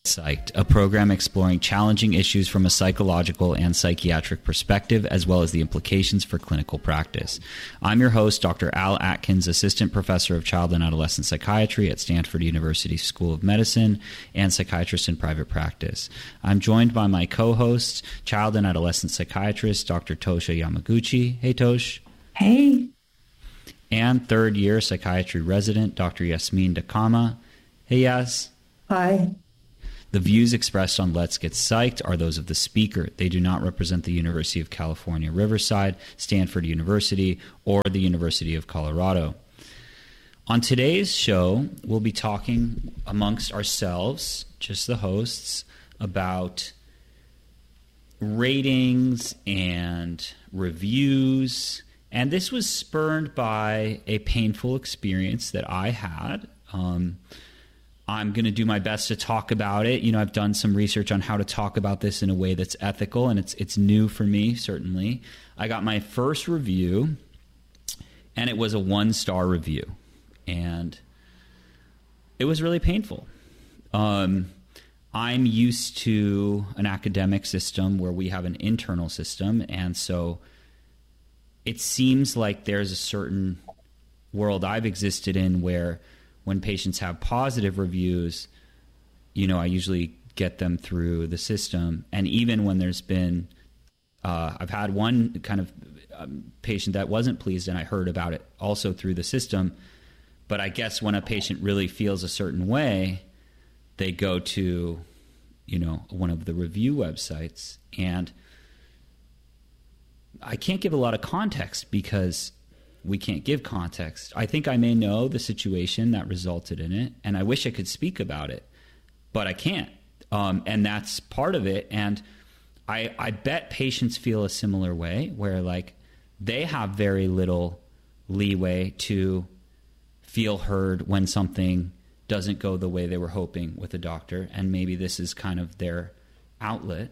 Psyched, a program exploring challenging issues from a psychological and psychiatric perspective, as well as the implications for clinical practice. I'm your host, Dr. Al Atkins, Assistant Professor of Child and Adolescent Psychiatry at Stanford University School of Medicine and psychiatrist in private practice. I'm joined by my co-host, Child and Adolescent Psychiatrist, Dr. Tosha Yamaguchi. Hey, Tosh. Hey. And third-year psychiatry resident, Dr. Yasmin Dakama. Hey, Yas. Hi. The views expressed on Let's Get Psyched are those of the speaker. They do not represent the University of California, Riverside, Stanford University, or the University of Colorado. On today's show, we'll be talking amongst ourselves, just the hosts, about ratings and reviews. And this was spurred by a painful experience that I had. I'm going to do my best to talk about it. You know, I've done some research on how to talk about this in a way that's ethical, and it's new for me, certainly. I got my first review, and it was a 1-star review, and it was really painful. I'm used to an academic system where we have an internal system, and so it seems like there's a certain world I've existed in where when patients have positive reviews, you know, I usually get them through the system. And even when there's been, I've had one kind of patient that wasn't pleased, and I heard about it also through the system. But I guess when a patient really feels a certain way, they go to, you know, one of the review websites. And I can't give a lot of context because we can't give context. I think I may know the situation that resulted in it, and I wish I could speak about it, but I can't. And that's part of it. And I bet patients feel a similar way, where like they have very little leeway to feel heard when something doesn't go the way they were hoping with a doctor, and maybe this is kind of their outlet.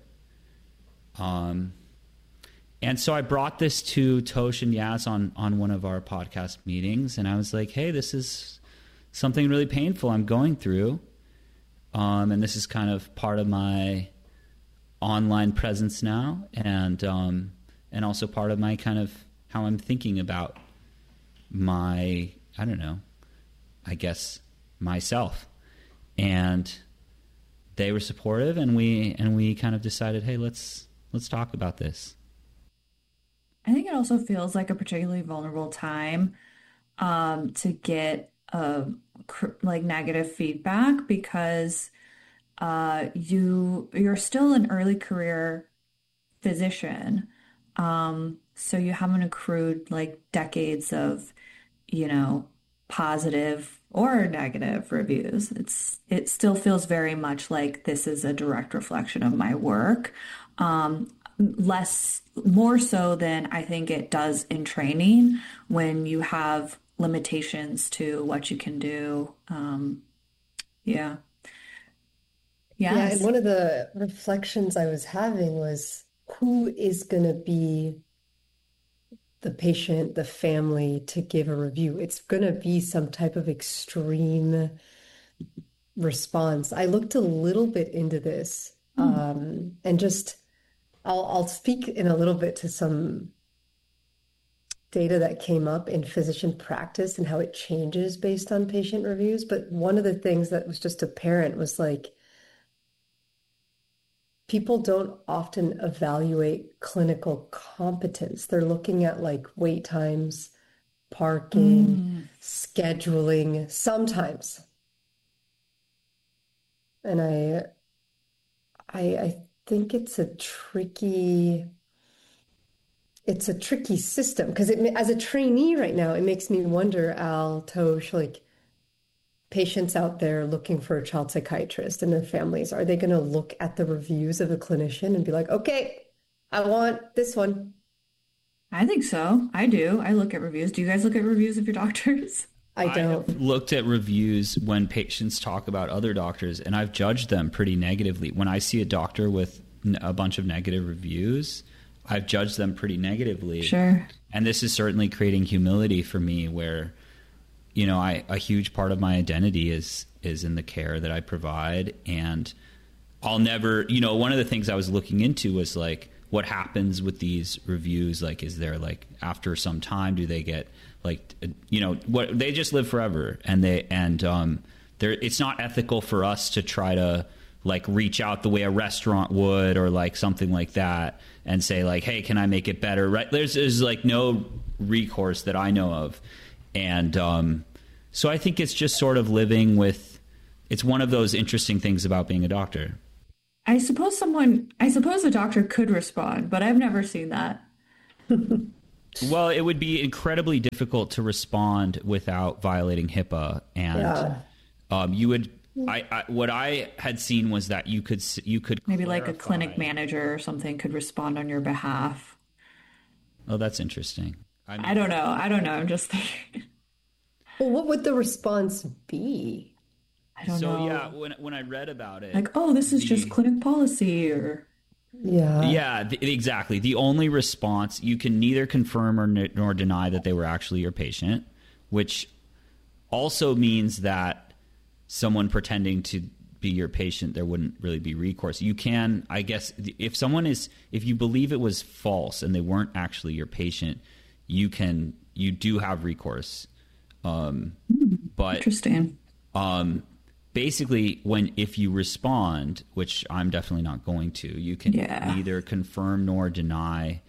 And so I brought this to Tosh and Yaz on one of our podcast meetings, and I was like, hey, this is something really painful I'm going through, and this is kind of part of my online presence now, and also part of my kind of how I'm thinking about my, I don't know, I guess myself. And they were supportive, and we kind of decided, hey, let's talk about this. I think it also feels like a particularly vulnerable time to get like negative feedback because you're still an early career physician, so you haven't accrued like decades of, you know, positive or negative reviews. It still feels very much like this is a direct reflection of my work. More so than I think it does in training when you have limitations to what you can do. Yeah. Yeah, and one of the reflections I was having was, who is going to be the patient, the family to give a review? It's going to be some type of extreme response. I looked a little bit into this and just I'll speak in a little bit to some data that came up in physician practice and how it changes based on patient reviews. But one of the things that was just apparent was like, people don't often evaluate clinical competence. They're looking at like wait times, parking, scheduling, sometimes. And I think it's a tricky system because as a trainee right now, it makes me wonder, Al, Tosh, like patients out there looking for a child psychiatrist and their families, are they going to look at the reviews of a clinician and be like, okay, I want this one? I think so. I do. I look at reviews. Do you guys look at reviews of your doctors? I don't. I've looked at reviews when patients talk about other doctors, and I've judged them pretty negatively. When I see a doctor with a bunch of negative reviews, I've judged them pretty negatively. Sure. And this is certainly creating humility for me where, you know, a huge part of my identity is in the care that I provide. And I'll never, one of the things I was looking into was like, what happens with these reviews? Like, is there like, after some time, do they get like, what, they just live forever, and it's not ethical for us to try to like reach out the way a restaurant would, or like something like that, and say like, hey, can I make it better? Right. There's like no recourse that I know of. And so I think it's just sort of living with, it's one of those interesting things about being a doctor. I suppose a doctor could respond, but I've never seen that. Well, it would be incredibly difficult to respond without violating HIPAA. And you would, what I had seen was that you could maybe clarify. Like a clinic manager or something could respond on your behalf. Oh, that's interesting. I don't know. I'm just thinking. Well, what would the response be? I don't know. So yeah, when I read about it, like, oh, this is just clinic policy, or exactly. The only response, you can neither confirm nor deny that they were actually your patient, which also means that someone pretending to be your patient, there wouldn't really be recourse. You can, I guess, if you believe it was false and they weren't actually your patient, you do have recourse. But interesting. Basically, if you respond, which I'm definitely not going to, you can neither confirm nor deny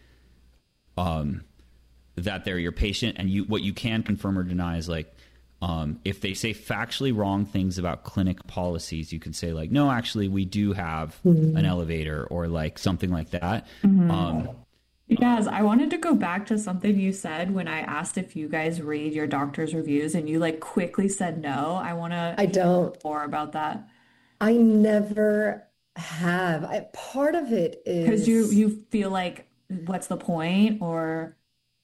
that they're your patient. And what you can confirm or deny is like, if they say factually wrong things about clinic policies, you can say like, no, actually, we do have an elevator, or like something like that. Yes, I wanted to go back to something you said when I asked if you guys read your doctor's reviews, and you like quickly said no. I don't more about that. I never have. Part of it is because you feel like, what's the point? Or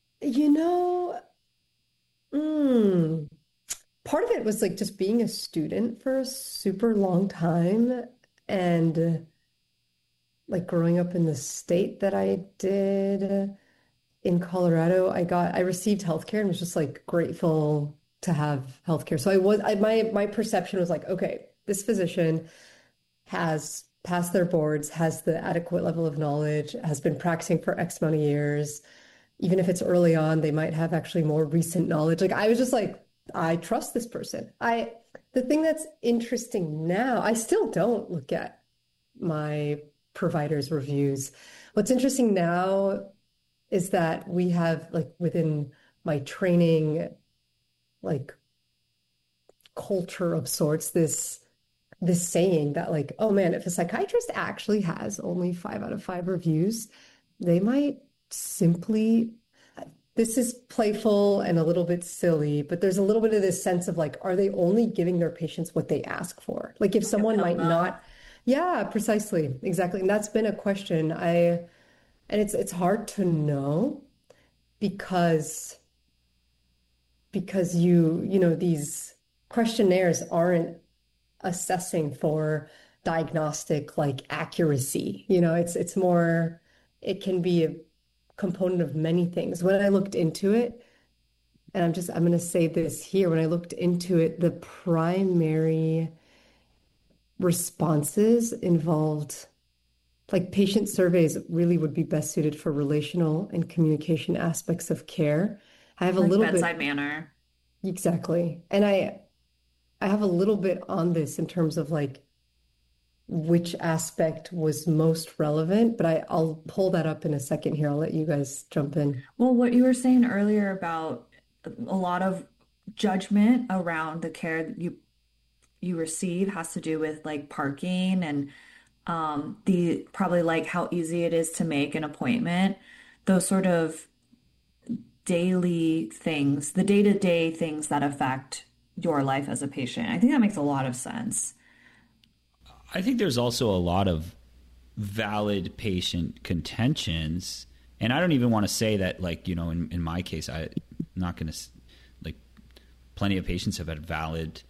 part of it was like just being a student for a super long time, and like growing up in the state that I did in Colorado, I received healthcare and was just like grateful to have healthcare. So my perception was like, okay, this physician has passed their boards, has the adequate level of knowledge, has been practicing for X amount of years. Even if it's early on, they might have actually more recent knowledge. Like I was just like, I trust this person. The thing that's interesting now, I still don't look at my providers' reviews. What's interesting now is that we have, like, within my training, like, culture of sorts, this saying that like, oh man, if a psychiatrist actually has only 5 out of 5 reviews, they might simply, this is playful and a little bit silly, but there's a little bit of this sense of like, are they only giving their patients what they ask for? Like if someone might not. Yeah, precisely. Exactly. And that's been a question. And it's hard to know because these questionnaires aren't assessing for diagnostic like accuracy. It's more, it can be a component of many things. When I looked into it, and I'm going to say this here, when I looked into it, the primary responses involved, like, patient surveys really would be best suited for relational and communication aspects of care. I have a little bit bedside manner. Exactly. And I have a little bit on this in terms of like which aspect was most relevant, but I'll pull that up in a second here. I'll let you guys jump in. Well, what you were saying earlier about a lot of judgment around the care that you receive has to do with like parking and the probably like how easy it is to make an appointment, those sort of daily things, the day-to-day things that affect your life as a patient. I think that makes a lot of sense. I think there's also a lot of valid patient contentions, and I don't even want to say that, like, in my case, I'm not going to, like, plenty of patients have had valid,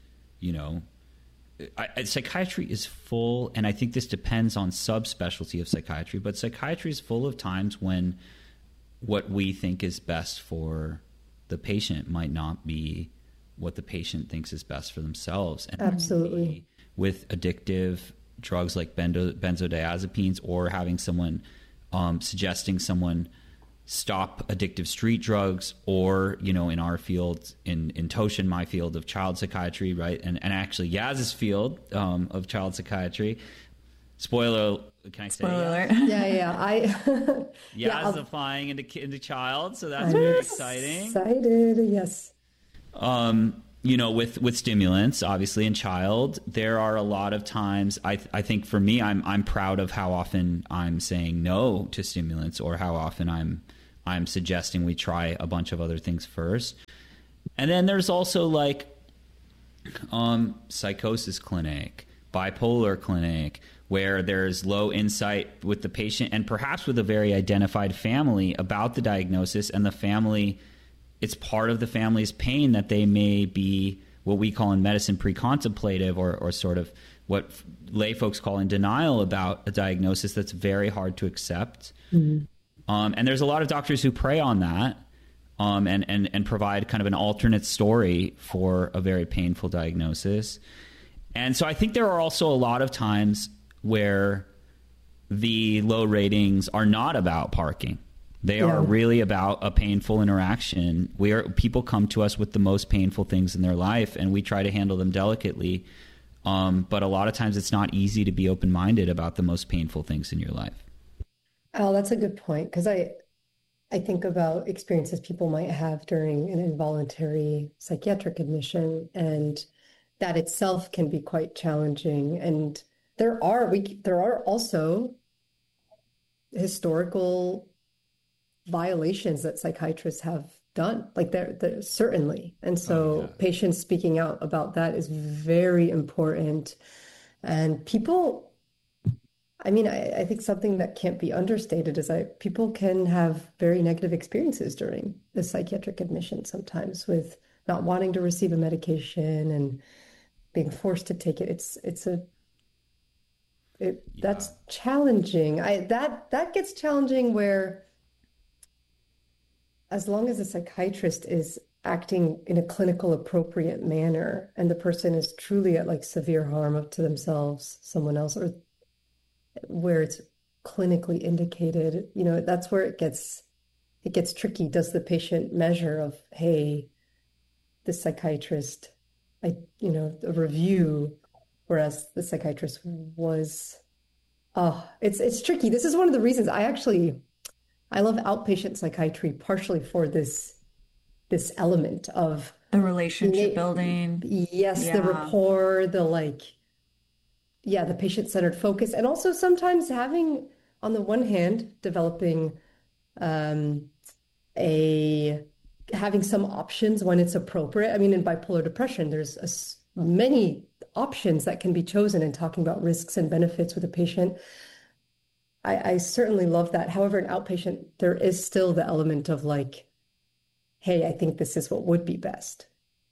psychiatry is full, and I think this depends on subspecialty of psychiatry, but psychiatry is full of times when what we think is best for the patient might not be what the patient thinks is best for themselves. And absolutely. with addictive drugs like benzodiazepines, or having someone suggesting someone stop addictive street drugs, or, you know, in our field, in Toshin, my field of child psychiatry, right? And actually Yaz's field of child psychiatry. Spoiler, can I say? Spoiler alert. Yeah. Yaz is applying into child, so that's very exciting. Excited, yes. You know, with stimulants, obviously in child, there are a lot of times. I think for me, I'm proud of how often I'm saying no to stimulants, or how often I'm suggesting we try a bunch of other things first. And then there's also like psychosis clinic, bipolar clinic, where there's low insight with the patient, and perhaps with a very identified family about the diagnosis, and the family, it's part of the family's pain that they may be what we call in medicine pre-contemplative, or sort of what lay folks call in denial about a diagnosis that's very hard to accept. Mm-hmm. And there's a lot of doctors who prey on that, and provide kind of an alternate story for a very painful diagnosis. And so I think there are also a lot of times where the low ratings are not about parking. They are really about a painful interaction where people come to us with the most painful things in their life, and we try to handle them delicately. But a lot of times it's not easy to be open-minded about the most painful things in your life. Oh, that's a good point, because I think about experiences people might have during an involuntary psychiatric admission, and that itself can be quite challenging. And there are also historical violations that psychiatrists have done, like there certainly. And so patients speaking out about that is very important. And people, I mean, I think something that can't be understated is that people can have very negative experiences during the psychiatric admission sometimes, with not wanting to receive a medication and being forced to take it. That's challenging. That gets challenging where, as long as the psychiatrist is acting in a clinical appropriate manner, and the person is truly at like severe harm to themselves, someone else, or where it's clinically indicated, you know, that's where it gets tricky. Does the patient measure of, hey, the psychiatrist, a review, whereas the psychiatrist was, it's tricky. This is one of the reasons I love outpatient psychiatry, partially for this element of the relationship building. Yes, the rapport, the patient-centered focus, and also sometimes having, on the one hand, developing having some options when it's appropriate. I mean, in bipolar depression, there's many options that can be chosen in talking about risks and benefits with a patient. I certainly love that. However, in outpatient, there is still the element of like, hey, I think this is what would be best.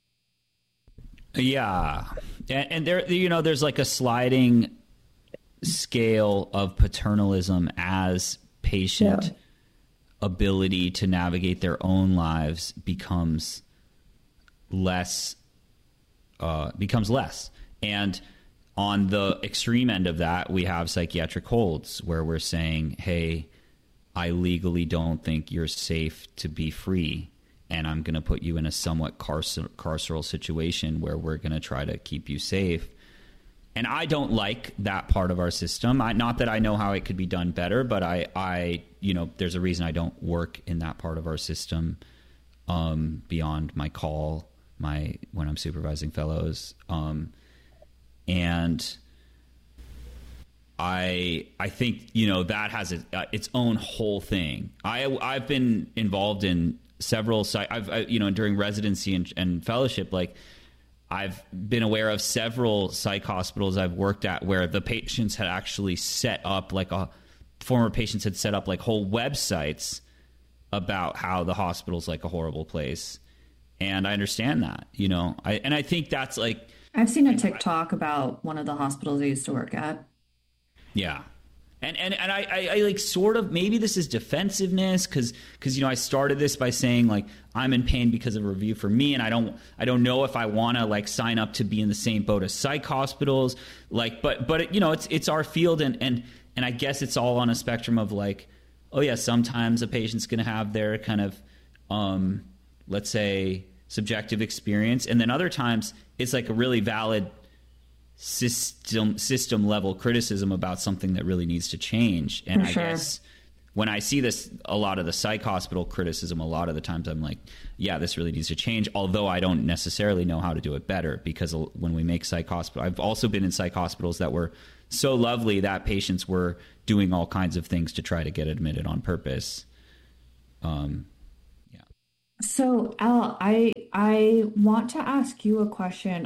Yeah. And there, there's like a sliding scale of paternalism as patient ability to navigate their own lives becomes less. And on the extreme end of that, we have psychiatric holds where we're saying, hey, I legally don't think you're safe to be free, and I'm going to put you in a somewhat carceral situation where we're going to try to keep you safe. And I don't like that part of our system. Not that I know how it could be done better, but I there's a reason I don't work in that part of our system beyond my call, when I'm supervising fellows. And I think, that has its own whole thing. I've been involved in several during residency and fellowship, like I've been aware of several psych hospitals I've worked at where the patients had actually set up former patients had set up like whole websites about how the hospital's like a horrible place. And I understand that, I think that's like, I've seen a TikTok about one of the hospitals I used to work at. Yeah. And I like sort of, maybe this is defensiveness because I started this by saying like I'm in pain because of a review for me, and I don't know if I want to like sign up to be in the same boat as psych hospitals, like but it's our field, and I guess it's all on a spectrum of like, oh yeah, sometimes a patient's going to have their kind of let's say subjective experience, and then other times it's like a really valid system level criticism about something that really needs to change. And I guess when I see this, a lot of the psych hospital criticism, a lot of the times I'm like, yeah, this really needs to change, although I don't necessarily know how to do it better, because when we make psych hospital, I've also been in psych hospitals that were so lovely that patients were doing all kinds of things to try to get admitted on purpose. So Al, I want to ask you a question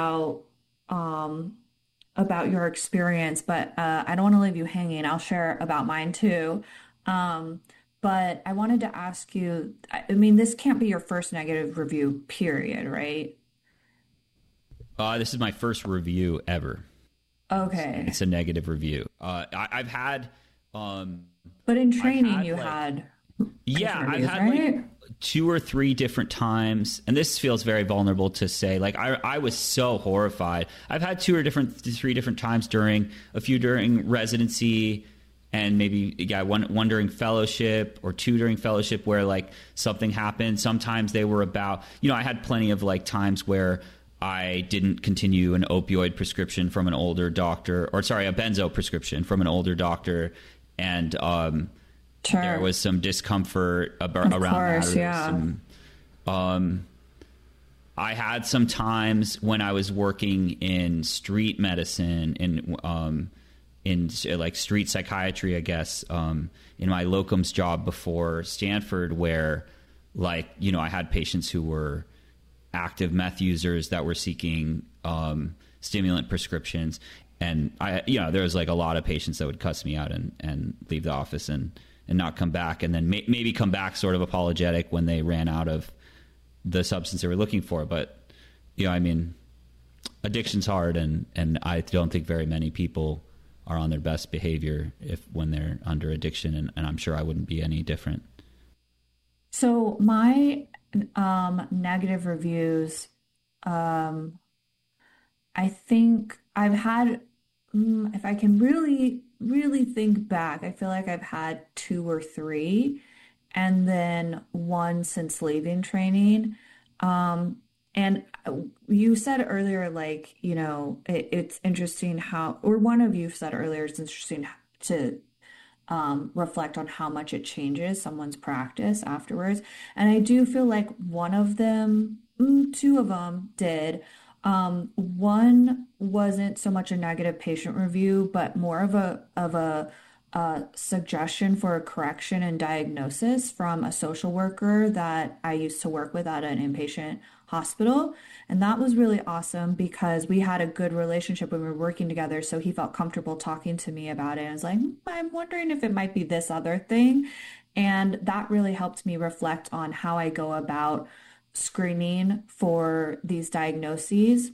about your experience, but I don't want to leave you hanging. I'll share about mine too. But I wanted to ask you, I mean, this can't be your first negative review, period, right? This is my first review ever. Okay. It's a negative review. I've had... but in training you had... Yeah, I've had right? like 2 or 3 different times, and this feels very vulnerable to say. Like I was so horrified. I've had 3 different times during residency, and maybe one during fellowship or 2 during fellowship where like something happened. Sometimes they were about I had plenty of like times where I didn't continue an opioid prescription from an older doctor, or sorry, a benzo prescription from an older doctor, and Sure. There was some discomfort around that. Yeah. I had some times when I was working in street medicine, in like street psychiatry, I guess, in my locums job before Stanford, where like, I had patients who were active meth users that were seeking stimulant prescriptions. And there was like a lot of patients that would cuss me out and leave the office and not come back, and then maybe come back sort of apologetic when they ran out of the substance they were looking for. But, I mean, addiction's hard, and I don't think very many people are on their best behavior when they're under addiction, and I'm sure I wouldn't be any different. So my negative reviews, I think I've had, if I can really think back, I feel like I've had 2 or 3, and then 1 since leaving training. And you said earlier, like, it's interesting how, or one of you said earlier, it's interesting to reflect on how much it changes someone's practice afterwards. And I do feel like one of them, 2 of them did. One wasn't so much a negative patient review, but more of a suggestion for a correction and diagnosis from a social worker that I used to work with at an inpatient hospital. And that was really awesome because we had a good relationship when we were working together. So he felt comfortable talking to me about it. And I was like, I'm wondering if it might be this other thing. And that really helped me reflect on how I go about screening for these diagnoses.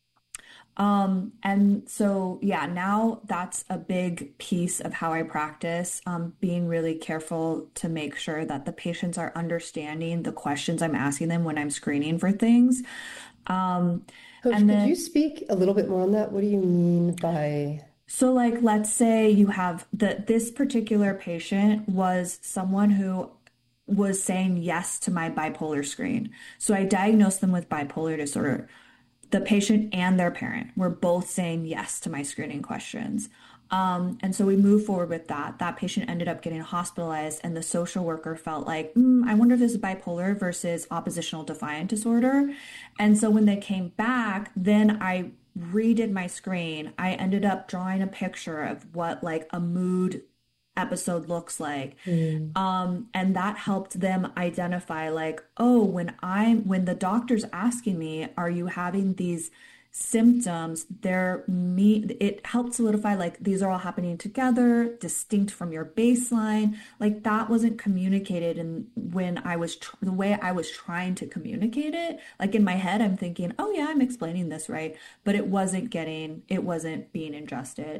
And so, yeah, now that's a big piece of how I practice, being really careful to make sure that the patients are understanding the questions I'm asking them when I'm screening for things. Coach, and then, could you speak a little bit more on that? What do you mean by... So like, let's say you have this particular patient was someone who was saying yes to my bipolar screen. So I diagnosed them with bipolar disorder. The patient and their parent were both saying yes to my screening questions. And so we moved forward with that. That patient ended up getting hospitalized, and the social worker felt like, I wonder if this is bipolar versus oppositional defiant disorder. And so when they came back, then I redid my screen. I ended up drawing a picture of what like a mood episode looks like. And that helped them identify like, oh, when the doctor's asking me, are you having these symptoms, it helped solidify like these are all happening together, distinct from your baseline. Like that wasn't communicated. And when I was the way I was trying to communicate it, like in my head, I'm thinking, oh yeah, I'm explaining this right. But it wasn't being ingested.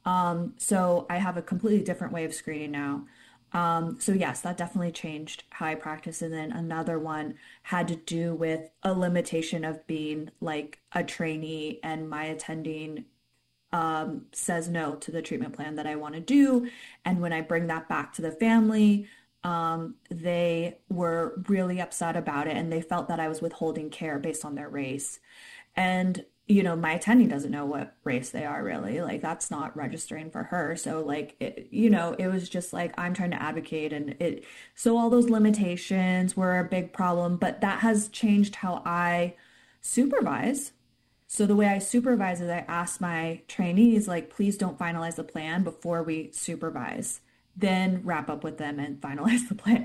So I have a completely different way of screening now. So yes, that definitely changed how I practice. And then another one had to do with a limitation of being like a trainee and my attending says no to the treatment plan that I want to do. And when I bring that back to the family, they were really upset about it and they felt that I was withholding care based on their race. And, my attending doesn't know what race they are really. Like, that's not registering for her. So, like, it was just like I'm trying to advocate so all those limitations were a big problem, but that has changed how I supervise. So the way I supervise is I ask my trainees, like, please don't finalize the plan before we supervise, then wrap up with them and finalize the plan.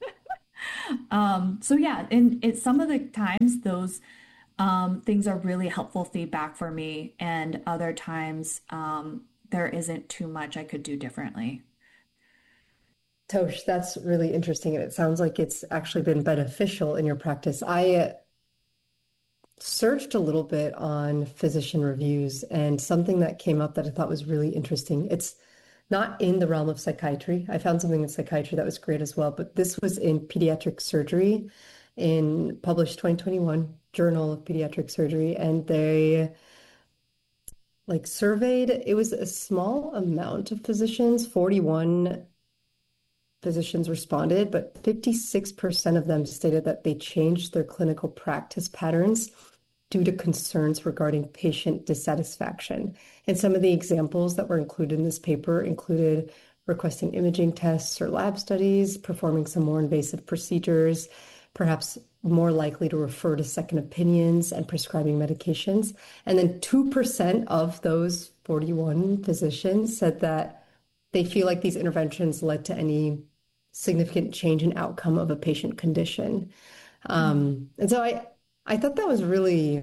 So yeah, and it's some of the times those things are really helpful feedback for me, and other times there isn't too much I could do differently. Tosh, that's really interesting. And it sounds like it's actually been beneficial in your practice. I searched a little bit on physician reviews, and something that came up that I thought was really interesting. It's not in the realm of psychiatry. I found something in psychiatry that was great as well, but this was in pediatric surgery in published 2021 Journal of Pediatric Surgery, and they surveyed, it was a small amount of physicians, 41 physicians responded, but 56% of them stated that they changed their clinical practice patterns due to concerns regarding patient dissatisfaction. And some of the examples that were included in this paper included requesting imaging tests or lab studies, performing some more invasive procedures, perhaps more likely to refer to second opinions and prescribing medications. And then 2% of those 41 physicians said that they feel like these interventions led to any significant change in outcome of a patient condition. And so I thought that was really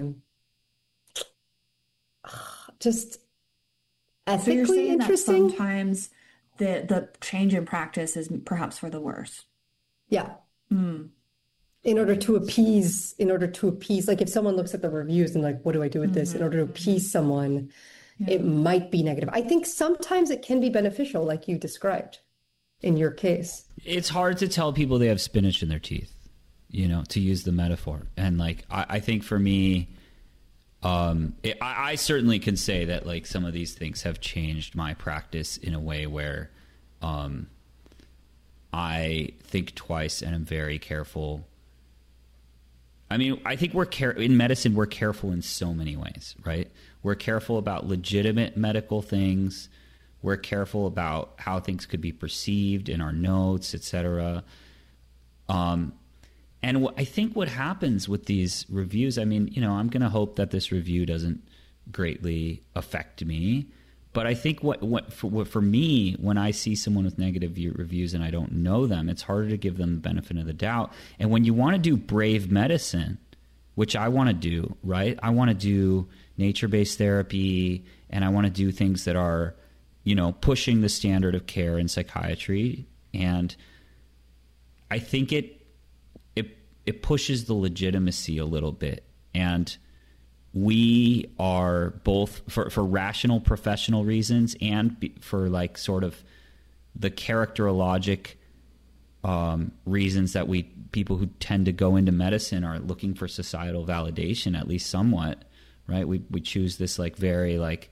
just So you're ethically saying that interesting. sometimes the change in practice is perhaps for the worse. Yeah. In order to appease, like if someone looks at the reviews and like, what do I do with this? In order to appease someone, it might be negative. I think sometimes it can be beneficial, like you described in your case. It's hard to tell people they have spinach in their teeth, to use the metaphor. And like, I think for me, I certainly can say that like some of these things have changed my practice in a way where I think twice and am very careful. I mean, I think in medicine, we're careful in so many ways, right? We're careful about legitimate medical things. We're careful about how things could be perceived in our notes, et cetera. And I think what happens with these reviews, I mean, I'm going to hope that this review doesn't greatly affect me. But I think what for me, when I see someone with negative reviews and I don't know them, it's harder to give them the benefit of the doubt. And when you want to do brave medicine, which I want to do, right? I want to do nature-based therapy, and I want to do things that are, pushing the standard of care in psychiatry. And I think it pushes the legitimacy a little bit. And we are both for rational professional reasons and for like sort of the characterologic reasons that people who tend to go into medicine are looking for societal validation, at least somewhat, right? We choose this like very like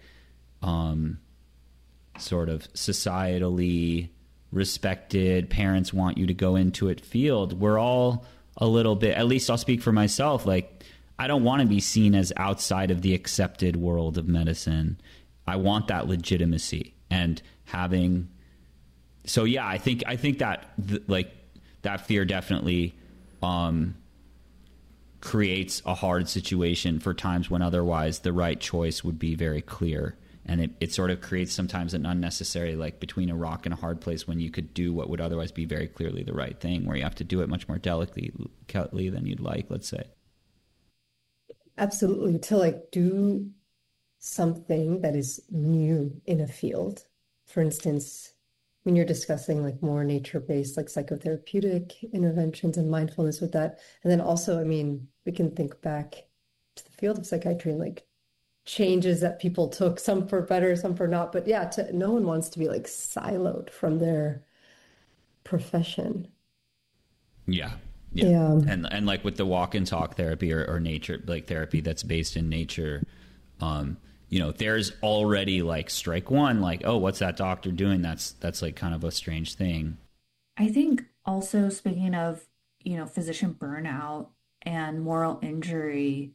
sort of societally respected, parents want you to go into it field. We're all a little bit, at least I'll speak for myself, like I don't want to be seen as outside of the accepted world of medicine. I want that legitimacy and having. So yeah, I think that that fear definitely creates a hard situation for times when otherwise the right choice would be very clear, and it sort of creates sometimes an unnecessary like between a rock and a hard place when you could do what would otherwise be very clearly the right thing, where you have to do it much more delicately than you'd like. Let's say. Absolutely. To like do something that is new in a field. For instance, when you're discussing like more nature-based, like psychotherapeutic interventions and mindfulness with that. And then also, I mean, we can think back to the field of psychiatry and like changes that people took, some for better, some for not. But yeah, no one wants to be like siloed from their profession. Yeah. And like with the walk and talk therapy or nature like therapy that's based in nature, there's already like strike one, like, oh, what's that doctor doing? That's like kind of a strange thing. I think also speaking of, physician burnout and moral injury,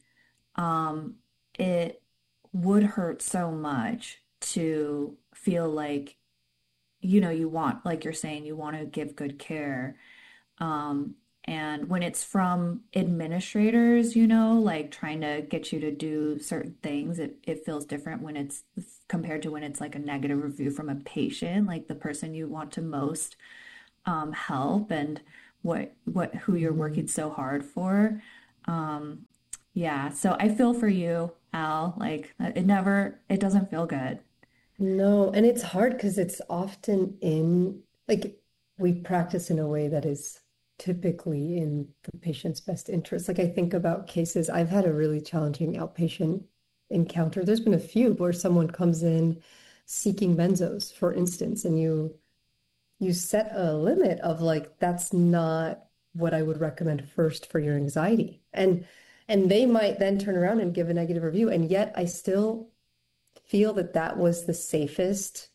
it would hurt so much to feel like, you want, like you're saying, you want to give good care. And when it's from administrators, like trying to get you to do certain things, it feels different when it's compared to when it's like a negative review from a patient, like the person you want to most help and who you're working so hard for. Yeah, so I feel for you, Al. Like it doesn't feel good. No, and it's hard because it's often like we practice in a way that is typically in the patient's best interest. Like I think about cases, I've had a really challenging outpatient encounter. There's been a few where someone comes in seeking benzos, for instance, and you set a limit of like, that's not what I would recommend first for your anxiety. And they might then turn around and give a negative review. And yet I still feel that was the safest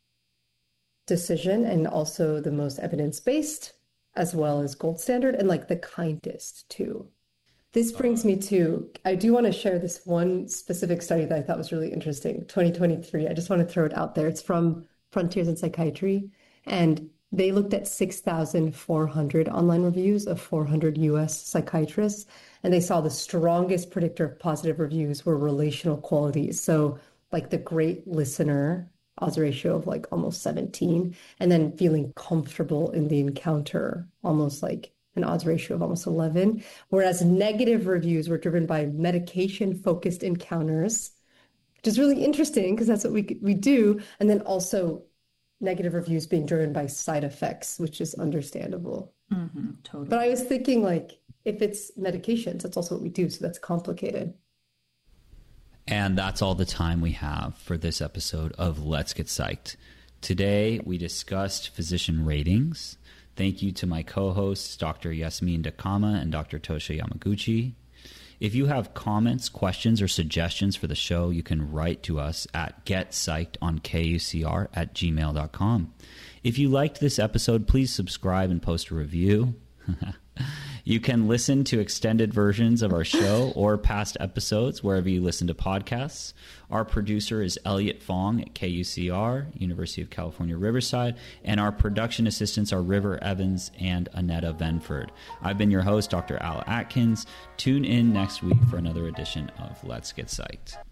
decision and also the most evidence-based, as well as gold standard, and like the kindest too. This brings me to, I do want to share this one specific study that I thought was really interesting, 2023. I just want to throw it out there. It's from Frontiers in Psychiatry, and they looked at 6,400 online reviews of 400 US psychiatrists, and they saw the strongest predictor of positive reviews were relational qualities. So like the great listener, odds ratio of like almost 17, and then feeling comfortable in the encounter, almost like an odds ratio of almost 11. Whereas negative reviews were driven by medication-focused encounters, which is really interesting because that's what we do. And then also negative reviews being driven by side effects, which is understandable. Mm-hmm, totally. But I was thinking like, if it's medications, that's also what we do. So that's complicated. And that's all the time we have for this episode of Let's Get Psyched. Today, we discussed physician ratings. Thank you to my co-hosts, Dr. Yasmin Dakama and Dr. Tosha Yamaguchi. If you have comments, questions, or suggestions for the show, you can write to us at getpsychedonkUCR@gmail.com. If you liked this episode, please subscribe and post a review. You can listen to extended versions of our show or past episodes wherever you listen to podcasts. Our producer is Elliot Fong at KUCR, University of California, Riverside, and our production assistants are River Evans and Annetta Venford. I've been your host, Dr. Al Atkins. Tune in next week for another edition of Let's Get Psyched.